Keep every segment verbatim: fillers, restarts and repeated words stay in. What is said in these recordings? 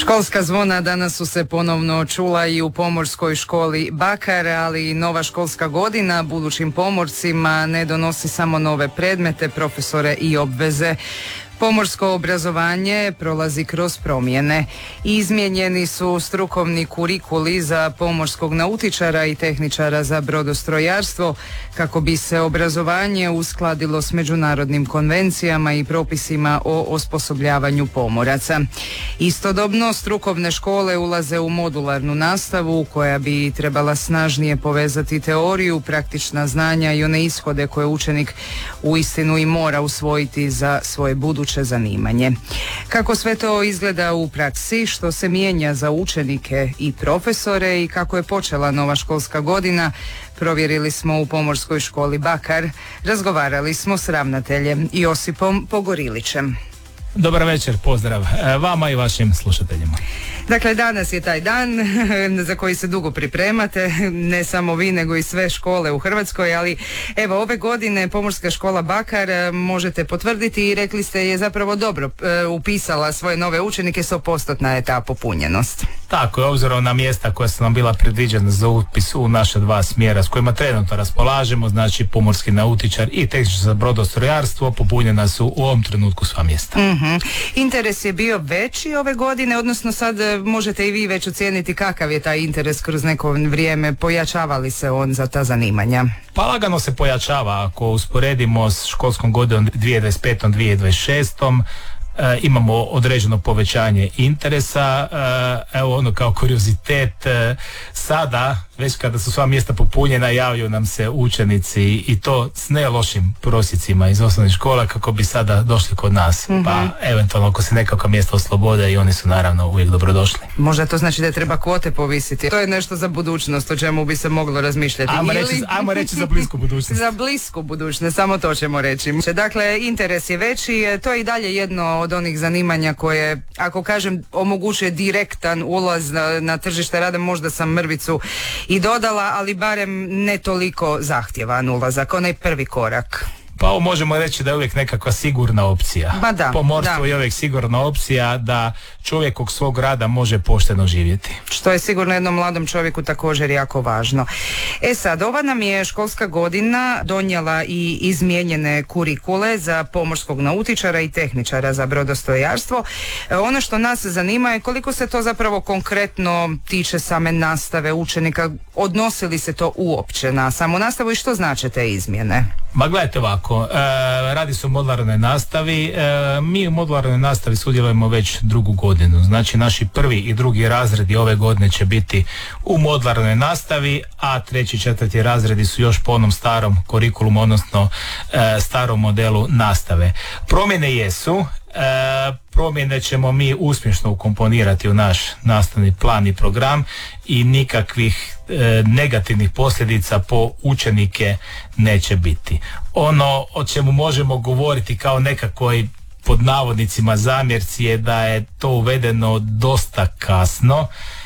Školska zvona danas su se ponovno čula i u pomorskoj školi Bakar, ali nova školska godina budućim pomorcima ne donosi samo nove predmete, profesore i obveze. Pomorsko obrazovanje prolazi kroz promjene. Izmijenjeni su strukovni kurikuli za pomorskog nautičara i tehničara za brodostrojarstvo kako bi se obrazovanje uskladilo s međunarodnim konvencijama i propisima o osposobljavanju pomoraca. Istodobno strukovne škole ulaze u modularnu nastavu koja bi trebala snažnije povezati teoriju, praktična znanja i one ishode koje učenik uistinu i mora usvojiti za svoje buduće zanimanje. Kako sve to izgleda u praksi, što se mijenja za učenike i profesore i kako je počela nova školska godina, provjerili smo u pomorskoj školi Bakar. Razgovarali smo s ravnateljem Josipom Pogorilićem. Dobar večer, pozdrav vama i vašim slušateljima. Dakle, danas je taj dan za koji se dugo pripremate, ne samo vi nego i sve škole u Hrvatskoj, ali evo ove godine Pomorska škola Bakar možete potvrditi i rekli ste je zapravo dobro e, upisala svoje nove učenike, sto posto je popunjenost. Tako je, obzirom na mjesta koja su nam bila predviđena za upis u naša dva smjera s kojima trenutno raspolažemo, znači pomorski nautičar i tehničar za brodostrojarstvo, popunjena su u ovom trenutku sva mjesta. Mm-hmm. Interes je bio veći ove godine, odnosno sad možete i vi već ocijeniti kakav je taj interes kroz neko vrijeme, pojačava li se on za ta zanimanja? Pa lagano se pojačava, ako usporedimo s školskom godinom dvije tisuće dvadeset pete dvije tisuće dvadeset šeste E, imamo određeno povećanje interesa. E, evo ono kao kuriozitet, e, sada već kada su sva mjesta popunjena javljaju nam se učenici i to s ne lošim prosjecima iz osnovnih škola kako bi sada došli kod nas. Mm-hmm. Pa eventualno ako se nekakva mjesta oslobode i oni su naravno uvijek dobrodošli. Možda to znači da treba kvote povisiti. To je nešto za budućnost o čemu bi se moglo razmišljati. Ajmo Ili... reći, ajmo reći za blisku budućnost. Za blisku budućnost, samo to ćemo reći. Dakle, interes je veći, to je i dalje jedno od onih zanimanja koje, ako kažem, omogućuje direktan ulaz na, na tržište rada, možda sam mrvicu i dodala, ali barem ne toliko zahtjevan ulazak, onaj prvi korak. Pa ovo možemo reći da je uvijek nekakva sigurna opcija. Ba da, Pomorstvo da. je uvijek sigurna opcija da čovjek od svog rada može pošteno živjeti. Što je sigurno jednom mladom čovjeku također jako važno. E sad, ova nam je školska godina donijela i izmijenjene kurikule za pomorskog nautičara i tehničara za brodostrojarstvo. E, ono što nas zanima je koliko se to zapravo konkretno tiče same nastave učenika, odnosi li se to uopće na samu nastavu i što znače te izmjene? Ma gledajte ovako, e, radi se o modularnoj nastavi, e, mi u modularnoj nastavi sudjelujemo već drugu godinu, znači naši prvi i drugi razredi ove godine će biti u modularnoj nastavi, a treći i četvrti razredi su još po onom starom kurikulumu, odnosno e, starom modelu nastave. Promjene jesu, E, promjene ćemo mi uspješno ukomponirati u naš nastavni plan i program i nikakvih e, negativnih posljedica po učenike neće biti. Ono o čemu možemo govoriti kao nekakvoj pod navodnicima zamjerci je da je to uvedeno dosta kasno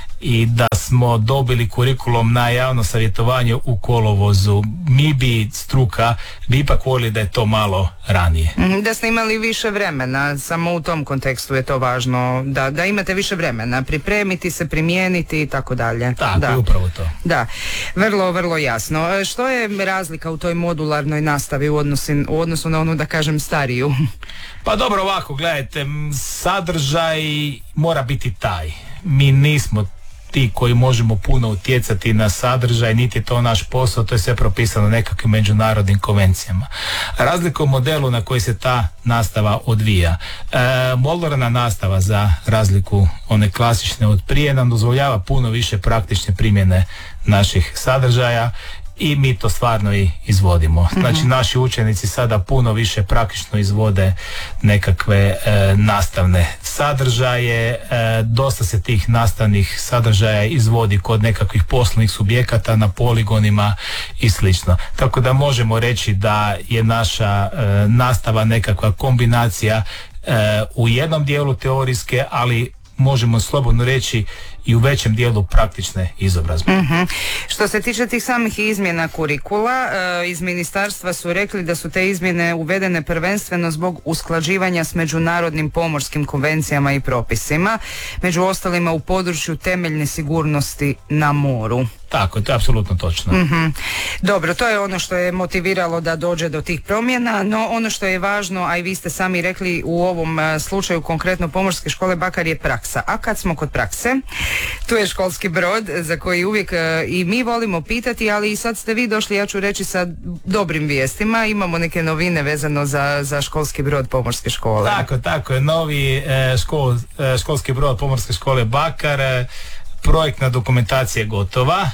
i da smo dobili kurikulum na javno savjetovanje u kolovozu. Mi bi, struka, bi ipak voljeli da je to malo ranije. Da ste imali više vremena, samo u tom kontekstu je to važno, da, da imate više vremena, pripremiti se, primijeniti i tako dalje. Tako, da. je upravo to. Da, vrlo, vrlo jasno. Što je razlika u toj modularnoj nastavi u odnosu, u odnosu na onu, da kažem, stariju? Pa dobro, ovako, gledajte, sadržaj mora biti taj. Mi nismo ti koji možemo puno utjecati na sadržaj, niti je to naš posao, to je sve propisano nekakvim međunarodnim konvencijama. Razlika u modelu na koji se ta nastava odvija. E, modularna nastava, za razliku one klasične od prije, nam dozvoljava puno više praktične primjene naših sadržaja i mi to stvarno i izvodimo. Znači, mm-hmm. naši učenici sada puno više praktično izvode nekakve e, nastavne sadržaje, e, dosta se tih nastavnih sadržaja izvodi kod nekakvih poslovnih subjekata na poligonima i slično. Tako da možemo reći da je naša e, nastava nekakva kombinacija e, u jednom dijelu teorijske, ali možemo slobodno reći i u većem dijelu praktične izobrazbe. Mm-hmm. Što se tiče tih samih izmjena kurikula, e, iz ministarstva su rekli da su te izmjene uvedene prvenstveno zbog usklađivanja s međunarodnim pomorskim konvencijama i propisima, među ostalima u području temeljne sigurnosti na moru. Tako, to je apsolutno točno. Mm-hmm. Dobro, to je ono što je motiviralo da dođe do tih promjena, no ono što je važno, a i vi ste sami rekli u ovom uh, slučaju konkretno Pomorske škole Bakar je praksa. A kad smo kod prakse, tu je školski brod za koji uvijek uh, i mi volimo pitati, ali i sad ste vi došli, ja ću reći, sa dobrim vijestima. Imamo neke novine vezano za, za školski brod Pomorske škole. Tako, tako je. Novi eh, škol, eh, školski brod Pomorske škole Bakar, eh, projektna dokumentacija je gotova.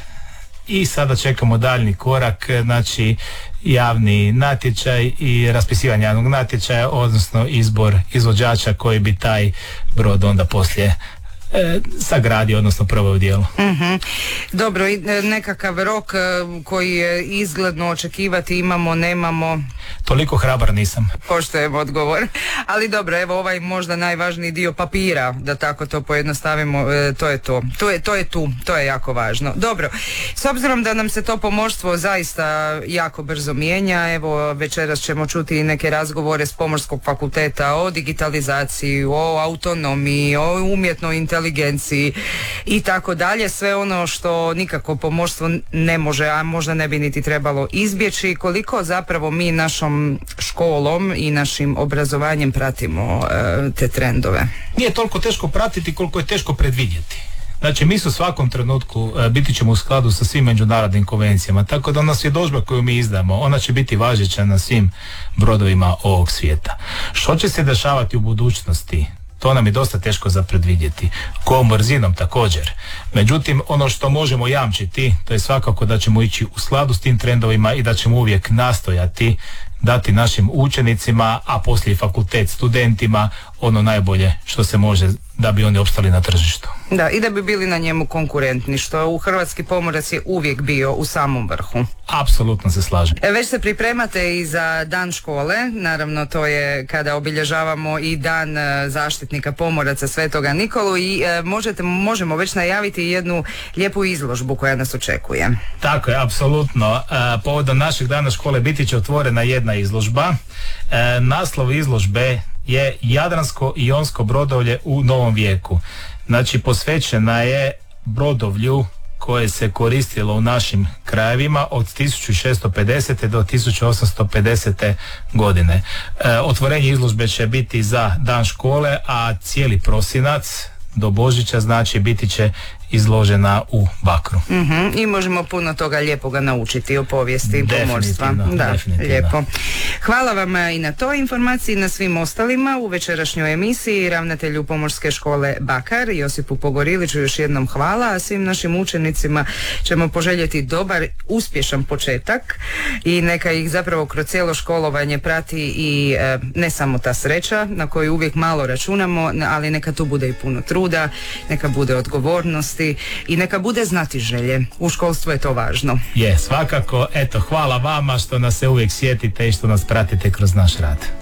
I sada čekamo daljni korak, znači javni natječaj i raspisivanje javnog natječaja, odnosno izbor izvođača koji bi taj brod onda poslije E, sagradi, odnosno proveo djelo. Mm-hmm. Dobro, i nekakav rok koji je izgledno očekivati imamo, nemamo? Toliko hrabar nisam. Poštujem odgovor. Ali dobro, evo ovaj možda najvažniji dio papira, da tako to pojednostavimo, e, to je to. To je, to je tu, to je jako važno. Dobro, s obzirom da nam se to pomorstvo zaista jako brzo mijenja, evo večeras ćemo čuti neke razgovore s Pomorskog fakulteta o digitalizaciji, o autonomiji, o umjetnoj inteligenciji i tako dalje, sve ono što nikako pomorstvo ne može, a možda ne bi niti trebalo izbjeći. Koliko zapravo mi našom školom i našim obrazovanjem pratimo e, te trendove? Nije toliko teško pratiti koliko je teško predvidjeti. Znači, mi su u svakom trenutku e, biti ćemo u skladu sa svim međunarodnim konvencijama, tako da ona svjedodžba koju mi izdamo, ona će biti važeća na svim brodovima ovog svijeta. Što će se dešavati u budućnosti? To nam je dosta teško za predvidjeti. Kojom brzinom također. Međutim, ono što možemo jamčiti, to je svakako da ćemo ići u skladu s tim trendovima i da ćemo uvijek nastojati dati našim učenicima, a poslije fakultet studentima, ono najbolje što se može da bi oni opstali na tržištu. Da, i da bi bili na njemu konkurentni, što u hrvatski pomorac je uvijek bio u samom vrhu. Apsolutno se slažem. E, već se pripremate i za dan škole, naravno to je kada obilježavamo i dan e, zaštitnika pomoraca Svetoga Nikolu i e, možete, možemo već najaviti jednu lijepu izložbu koja nas očekuje. Tako je, apsolutno. E, povodom našeg dana škole biti će otvorena jedna izložba. E, naslov izložbe je Jadransko-ionsko brodovlje u novom vijeku. Znači, posvećena je brodovlju koje se koristilo u našim krajevima od tisuću šessto pedesete do tisuću osamsto pedesete godine. E, otvorenje izložbe će biti za dan škole, a cijeli prosinac do Božića, znači, biti će izložena u Bakru. Mm-hmm. I možemo puno toga lijepoga naučiti o povijesti pomorstva. Da, lijepo. Hvala vam i na toj informaciji, na svim ostalima u večerašnjoj emisiji. Ravnatelju Pomorske škole Bakar, Josipu Pogoriliću, još jednom hvala, a svim našim učenicima ćemo poželjeti dobar, uspješan početak i neka ih zapravo kroz cijelo školovanje prati i e, ne samo ta sreća na koju uvijek malo računamo, ali neka tu bude i puno truda, neka bude odgovornost i neka bude znatiželje. U školstvu je to važno. Je, svakako. Eto, hvala vama što nas se uvijek sjetite i što nas pratite kroz naš rad.